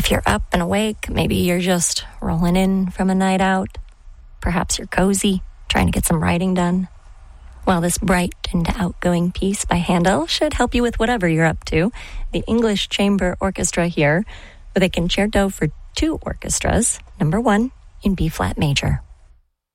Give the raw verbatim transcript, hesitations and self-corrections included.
If you're up and awake, maybe you're just rolling in from a night out. Perhaps you're cozy, trying to get some writing done. Well, this bright and outgoing piece by Handel should help you with whatever you're up to. The English Chamber Orchestra here with a concerto for two orchestras, number one in B-flat major.